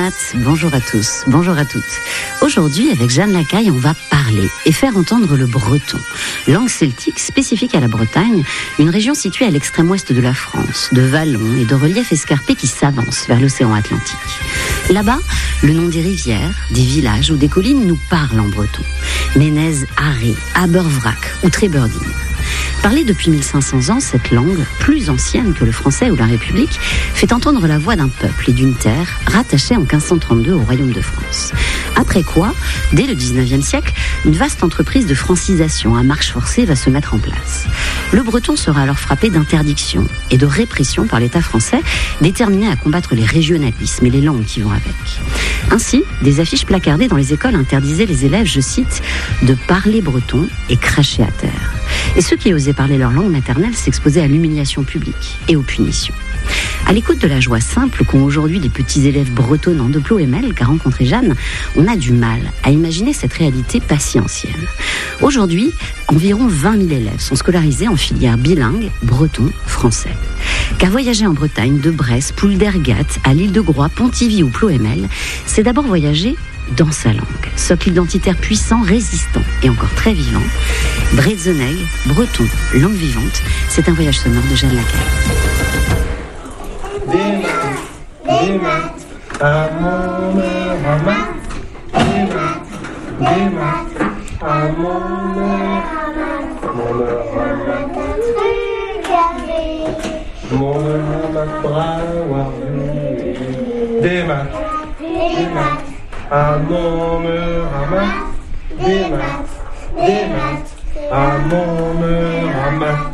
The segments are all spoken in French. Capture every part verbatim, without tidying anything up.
maths, bonjour à tous, bonjour à toutes. Aujourd'hui, avec Jeanne Lacaille, on va parler et faire entendre le breton, langue celtique spécifique à la Bretagne, une région située à l'extrême ouest de la France, de vallons et de reliefs escarpés qui s'avancent vers l'océan Atlantique. Là-bas, le nom des rivières, des villages ou des collines nous parle en breton. Ménez, Arré, Abervrac ou Tréberdine. Parlée depuis mille cinq cents ans, cette langue, plus ancienne que le français ou la République, fait entendre la voix d'un peuple et d'une terre rattachée en quinze cent trente-deux au Royaume de France. Après quoi, dès le dix-neuvième siècle, une vaste entreprise de francisation à marche forcée va se mettre en place. Le breton sera alors frappé d'interdiction et de répression par l'État français, déterminé à combattre les régionalismes et les langues qui vont avec. Ainsi, des affiches placardées dans les écoles interdisaient les élèves, je cite, de parler breton et cracher à terre. Et ceux qui osaient parler leur langue maternelle s'exposaient à l'humiliation publique et aux punitions. À l'écoute de la joie simple qu'ont aujourd'hui les petits élèves bretonnants de Ploemel qu'a rencontré Jeanne, on a du mal à imaginer cette réalité pas si ancienne. Aujourd'hui, environ vingt mille élèves sont scolarisés en filière bilingue breton-français. Car voyager en Bretagne, de Brest, Poule d'Ergat, à l'île de Groix, Pontivy ou Ploemel, c'est d'abord voyager dans sa langue. Socle identitaire puissant, résistant et encore très vivant. Bretzeneg, breton, langue vivante, c'est un voyage sonore de Jeanne Lacaille. Des maths, des maths, à mon heure à maths. Des maths, des maths, à mon heure à maths. Mon heure à maths. Mon heure à maths, bravo. Des maths, des maths, à mon heure à maths. Des maths, des maths, à mon heure à maths.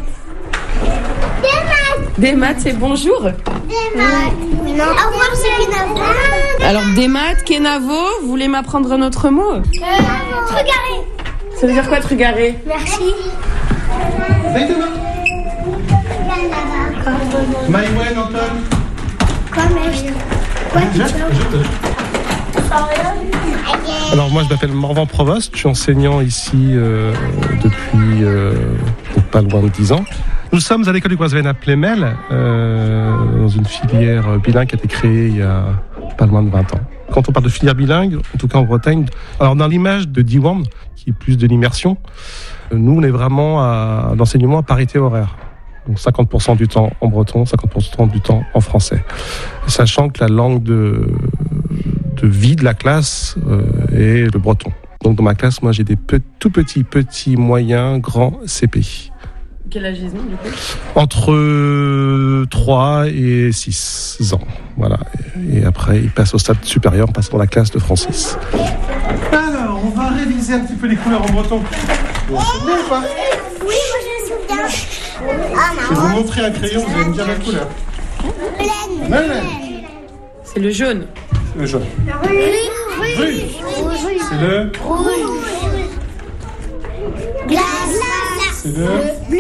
Des maths, c'est bonjour. Des maths. Non. Au revoir, c'est Kenavo. Alors, des maths, Kenavo, vous voulez m'apprendre un autre mot? Euh, Trugaré. Ça veut dire quoi, trugaré? Merci. Maïwen, Antoine. Quoi, mais Quoi, tu veux? Alors moi je m'appelle Morvan Provost, je suis enseignant ici euh, depuis euh, pas loin de dix ans. Nous sommes à l'école du Croisven à Ploemel, euh, dans une filière bilingue qui a été créée il y a pas loin de vingt ans. Quand on parle de filière bilingue, en tout cas en Bretagne, alors dans l'image de Diwan, qui est plus de l'immersion, nous on est vraiment à l'enseignement à parité horaire. Donc cinquante pour cent du temps en breton, cinquante pour cent du temps en français. Sachant que la langue de, de vie de la classe euh, est le breton. Donc dans ma classe, moi j'ai des pe- tout petits, petits, moyens, grands C P. Quel âge ils ont du coup? Entre trois et six ans. Voilà. Et après, ils passent au stade supérieur en passant dans la classe de Francis. Alors, on va réviser un petit peu les couleurs en breton. Vous vous souvenez ou pas? Oui, moi je me souviens. Ah, Je vais vous montrer un crayon, vous allez me dire la couleur. Pleine. Pleine. C'est le jaune. Le jaune. Rouge. Rouge. C'est le... Rouge. Glace. C'est le... Bleu.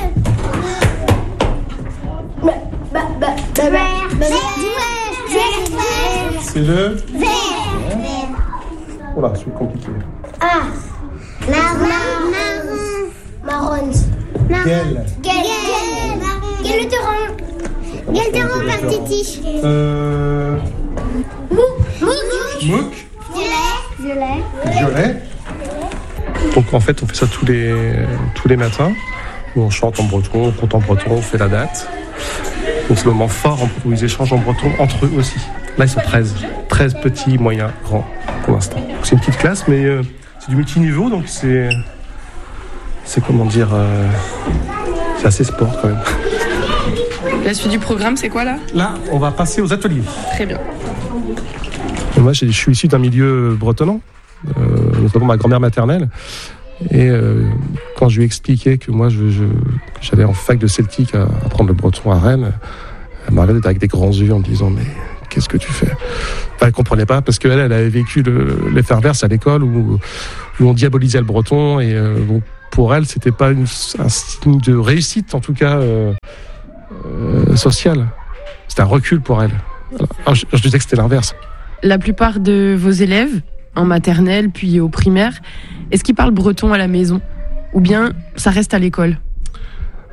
C'est le... Vert. Voilà, c'est compliqué. Ah. Marron. Marron. Gueule. Gueuleteron. Gueuleteron par Titi. Euh... Mouk. Mouk. Violet. Violet. Donc en fait, on fait ça tous les, tous les matins. Où on chante en breton, on compte en breton, on fait la date. Donc c'est le moment fort où ils échangent en breton entre eux aussi. Là, ils sont treize. treize petits, moyens, grands pour l'instant. Donc, c'est une petite classe, mais euh, c'est du multiniveau, donc c'est... C'est comment dire... Euh, c'est assez sport quand même. La suite du programme, c'est quoi là? Là, on va passer aux ateliers. Très bien. Et moi, je suis issu d'un milieu bretonnant, euh, notamment ma grand-mère maternelle. Et euh, quand je lui expliquais que moi, je, je, que j'allais en fac de celtique à apprendre le breton à Rennes, elle m'a regardé avec des grands yeux en me disant « Mais qu'est-ce que tu fais ?» Enfin, elle comprenait pas parce qu'elle, elle avait vécu le, l'efferverse à l'école où, où on diabolisait le breton. Et euh, bon, pour elle, c'était pas une, un signe de réussite, en tout cas euh, euh, sociale. C'était un recul pour elle. Alors, je, je disais que c'était l'inverse. La plupart de vos élèves, en maternelle puis au primaire, est-ce qu'ils parlent breton à la maison? Ou bien ça reste à l'école?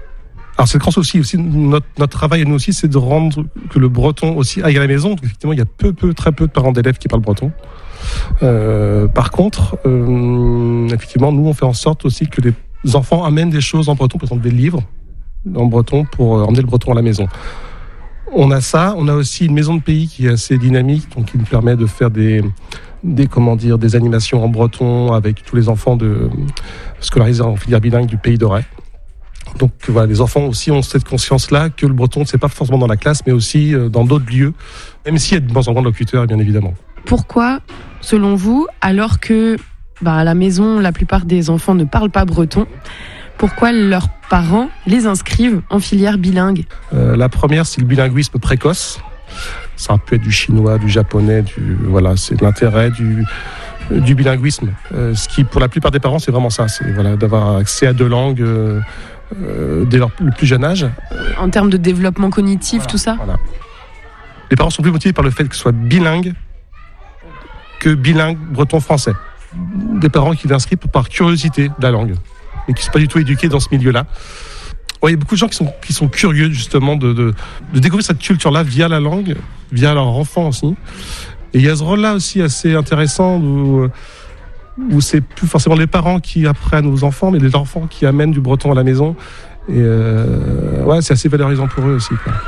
Alors c'est le grand souci aussi, notre, notre travail à nous aussi, c'est de rendre que le breton aussi aille à la maison. Donc, effectivement, il y a peu, peu, très peu de parents d'élèves qui parlent breton. Euh, par contre, euh, effectivement, nous on fait en sorte aussi que les enfants amènent des choses en breton, par exemple des livres en breton pour euh, emmener le breton à la maison. On a ça, on a aussi une maison de pays qui est assez dynamique, donc qui nous permet de faire des, des comment dire, des animations en breton avec tous les enfants de scolarisés en filière bilingue du Pays d'Auray. Donc voilà, les enfants aussi ont cette conscience-là que le breton, c'est pas forcément dans la classe, mais aussi dans d'autres lieux, même s'il y a de bons endroits de locuteurs, bien évidemment. Pourquoi, selon vous, alors que bah, à la maison, la plupart des enfants ne parlent pas breton, pourquoi leurs parents les inscrivent en filière bilingue ? euh, La première, c'est le bilinguisme précoce. Ça peut être du chinois, du japonais, du voilà, c'est l'intérêt du du bilinguisme. Euh, ce qui, pour la plupart des parents, c'est vraiment ça, c'est voilà, d'avoir accès à deux langues euh, euh, dès leur, le plus jeune âge. En termes de développement cognitif, voilà, tout ça. Voilà. Les parents sont plus motivés par le fait que ce soit bilingue que bilingue breton-français. Des parents qui l'inscrivent par curiosité de la langue, et qui ne sont pas du tout éduqués dans ce milieu-là. Ouais, il y a beaucoup de gens qui sont, qui sont curieux justement de, de, de découvrir cette culture-là via la langue, via leur enfant aussi. Et il y a ce rôle-là aussi assez intéressant où, où c'est plus forcément les parents qui apprennent aux enfants, mais les enfants qui amènent du breton à la maison. Et euh, ouais, c'est assez valorisant pour eux aussi, quoi.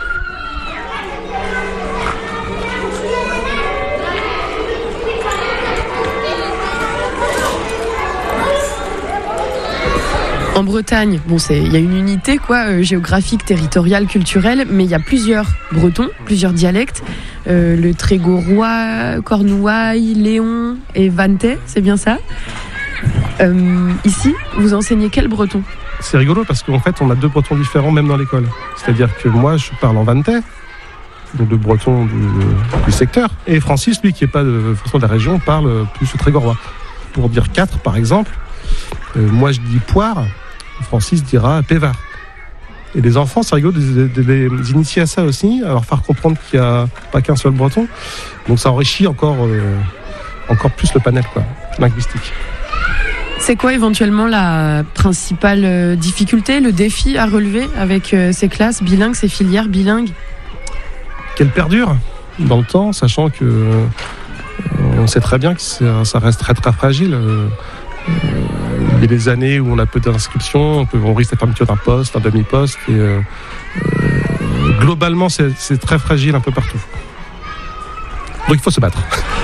En Bretagne, bon, c'est, il y a une unité quoi, euh, géographique, territoriale, culturelle, mais il y a plusieurs bretons, plusieurs dialectes. Euh, le trégorois, cornouaille, léon et vantais, c'est bien ça. Euh, ici, vous enseignez quel breton ? C'est rigolo parce qu'en fait, on a deux bretons différents même dans l'école. C'est-à-dire que moi, je parle en vantais, donc de breton du, du secteur, et Francis, lui, qui n'est pas de, de la région, parle plus le trégorois. Pour dire quatre, par exemple, euh, moi je dis poire, Francis dira pévard. Et les enfants, c'est rigolo de, de, de les initier à ça aussi, à leur faire comprendre qu'il n'y a pas qu'un seul breton. Donc ça enrichit encore, euh, encore plus le panel quoi, linguistique. C'est quoi éventuellement la principale euh, difficulté, le défi à relever avec euh, ces classes bilingues, ces filières bilingues ? Qu'elles perdurent dans le temps, sachant que euh, on sait très bien que ça, ça reste très très fragile. Euh, il y a des années où on a peu d'inscriptions, on, peut, on risque la fermeture d'un poste, un demi-poste, et euh, euh, globalement c'est, c'est très fragile un peu partout. Donc il faut se battre.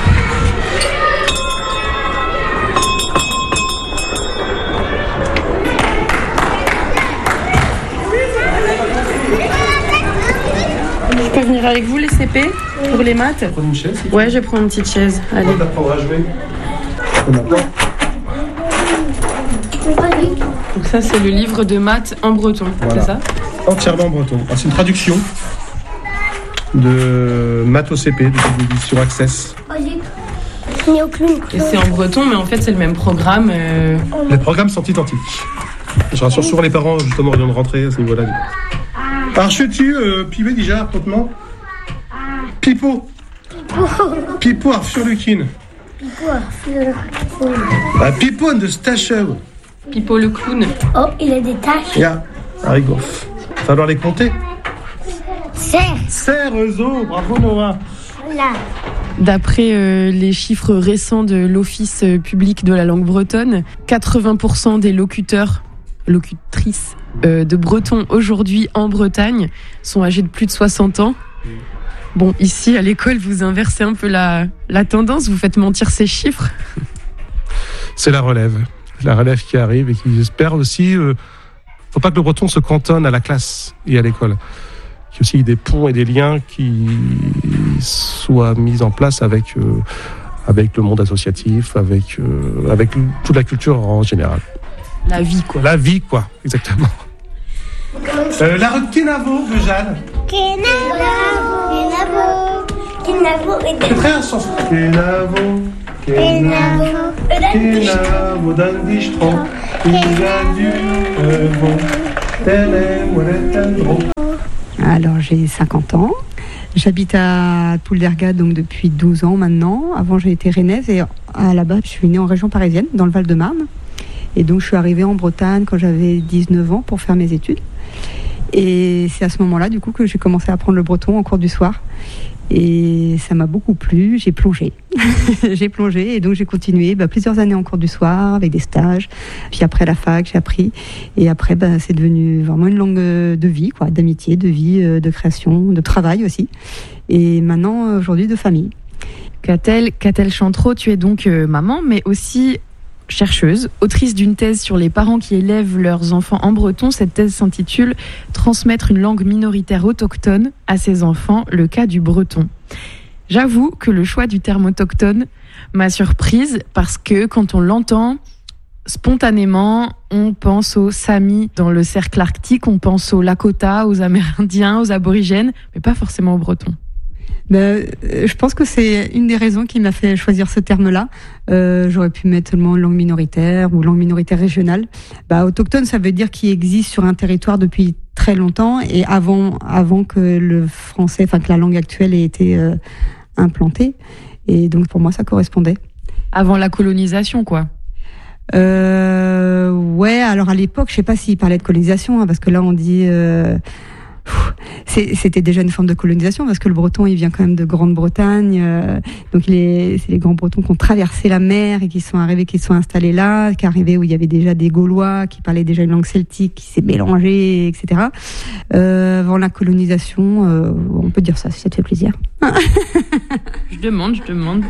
Je peux venir avec vous les C P pour les maths ? Prends une chaise. Ouais, je vais prendre une petite chaise. Allez. On t'apprendra à jouer. Donc ça c'est le livre de maths en breton, voilà. C'est ça ? Entièrement en breton. Alors, c'est une traduction de maths au C P, de l'édition Access. Et c'est en breton, mais en fait c'est le même programme. Euh... Les programmes sont identiques. Je rassure souvent les parents justement de rentrer à ce niveau-là. Alors je tu euh, pivé déjà complètement. Pipo. Pipo ar furlukin. Pipo ar furlukin. Ah, Pipo de Stachel. Pipo le clown. Oh, il a des taches. Ya, Arigo. Va falloir les compter. Serre. Serre, Zo, bravo Noah. Voilà. D'après euh, les chiffres récents de l'Office public de la langue bretonne, quatre-vingts pour cent des locuteurs, locutrices euh, de breton aujourd'hui en Bretagne sont âgés de plus de soixante ans. Bon, ici à l'école, vous inversez un peu la, la tendance, vous faites mentir ces chiffres. C'est la relève. La relève qui arrive et qui j'espère aussi... Euh, faut pas que le breton se cantonne à la classe et à l'école. Qu'il y ait aussi des ponts et des liens qui soient mis en place avec, euh, avec le monde associatif, avec, euh, avec toute la culture en général. La vie, quoi. La vie, quoi, exactement. Euh, la rue de Kenavo, de Jeanne. Kenavo, Kenavo, Kenavo et C'est très insensé. Kenavo, Kenavo, Kenavo, d'Andistro, Alors j'ai cinquante ans, j'habite à Poulderga donc depuis douze ans maintenant. Avant j'ai été rennaise et à la base je suis née en région parisienne, dans le Val-de-Marne. Et donc je suis arrivée en Bretagne quand j'avais dix-neuf ans pour faire mes études. Et c'est à ce moment-là, du coup, que j'ai commencé à apprendre le breton en cours du soir. Et ça m'a beaucoup plu, j'ai plongé. j'ai plongé et donc j'ai continué bah, plusieurs années en cours du soir avec des stages. Puis après la fac, j'ai appris. Et après, bah, c'est devenu vraiment une langue de vie, quoi, d'amitié, de vie, de création, de travail aussi. Et maintenant, aujourd'hui, de famille. Catel, Catel Chantreau, tu es donc euh, maman, mais aussi chercheuse, autrice d'une thèse sur les parents qui élèvent leurs enfants en breton. Cette thèse s'intitule « Transmettre une langue minoritaire autochtone à ses enfants, le cas du breton ». J'avoue que le choix du terme autochtone m'a surprise parce que quand on l'entend, spontanément, on pense aux Samis dans le cercle arctique, on pense aux Lakota, aux Amérindiens, aux Aborigènes, mais pas forcément aux Bretons. Ben, je pense que c'est une des raisons qui m'a fait choisir ce terme-là. Euh, j'aurais pu mettre seulement langue minoritaire ou langue minoritaire régionale. Ben, autochtone, ça veut dire qu'il existe sur un territoire depuis très longtemps et avant, avant que le français, enfin que la langue actuelle ait été euh, implantée. Et donc pour moi, ça correspondait. Avant la colonisation, quoi. Euh, ouais. Alors à l'époque, je sais pas s'il parlait de colonisation, hein, parce que là on dit. Euh, C'était déjà une forme de colonisation parce que le breton il vient quand même de Grande-Bretagne, euh, donc les, c'est les grands bretons qui ont traversé la mer et qui sont arrivés, qui sont installés là, qui arrivaient où il y avait déjà des Gaulois qui parlaient déjà une langue celtique qui s'est mélangée, et cetera. Euh, avant la colonisation, euh, on peut dire ça si ça te fait plaisir. Je demande, je demande.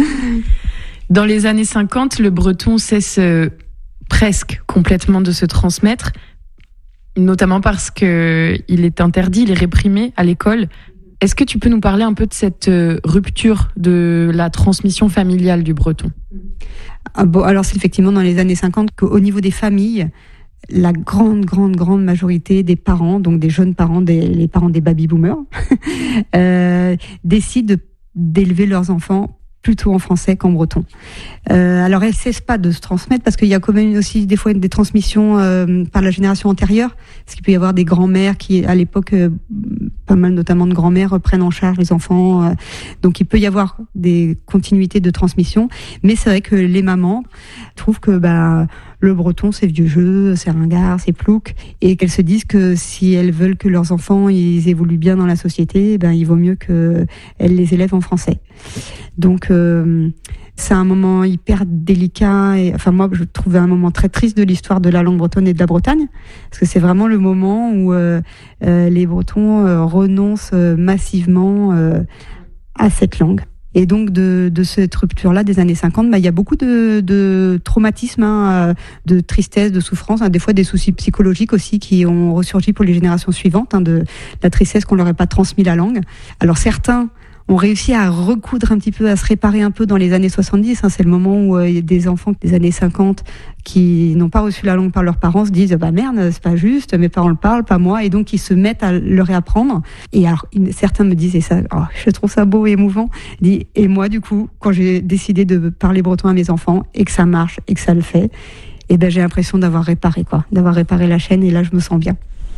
Dans les années cinquante, le breton cesse euh, presque complètement de se transmettre. Notamment parce que il est interdit, il est réprimé à l'école. Est-ce que tu peux nous parler un peu de cette rupture de la transmission familiale du breton ? Ah bon, alors c'est effectivement dans les années cinquante qu'au niveau des familles, la grande, grande, grande majorité des parents, donc des jeunes parents, des, les parents des baby-boomers, euh, décident d'élever leurs enfants plutôt en français qu'en breton. Euh, alors elles cessent pas de se transmettre parce qu'il y a quand même aussi des fois des transmissions euh, par la génération antérieure, parce qu'il peut y avoir des grands-mères qui, à l'époque, euh, pas mal notamment de grands-mères prennent en charge les enfants, euh, donc il peut y avoir des continuités de transmission, mais c'est vrai que les mamans trouvent que bah le breton c'est vieux jeu, c'est ringard, c'est plouc, et qu'elles se disent que si elles veulent que leurs enfants ils évoluent bien dans la société, ben il vaut mieux que elles les élèvent en français. Donc euh, c'est un moment hyper délicat et enfin moi je trouvais un moment très triste de l'histoire de la langue bretonne et de la Bretagne parce que c'est vraiment le moment où euh, euh, les Bretons euh, renoncent euh, massivement euh, à cette langue. Et donc de, de cette rupture-là des années cinquante, bah, il y a beaucoup de, de traumatisme, hein, de tristesse, de souffrance, hein, des fois des soucis psychologiques aussi qui ont ressurgi pour les générations suivantes, hein, de la tristesse qu'on leur ait pas transmis la langue. Alors certains ont réussi à recoudre un petit peu, à se réparer un peu dans les années soixante-dix. Hein, c'est le moment où il euh, y a des enfants des années cinquante qui n'ont pas reçu la langue par leurs parents se disent bah merde, c'est pas juste, mes parents le parlent, pas moi, et donc ils se mettent à le réapprendre. Et alors certains me disent, et ça, oh, je trouve ça beau et émouvant, dit et moi du coup quand j'ai décidé de parler breton à mes enfants et que ça marche et que ça le fait, et ben j'ai l'impression d'avoir réparé quoi, d'avoir réparé la chaîne et là je me sens bien.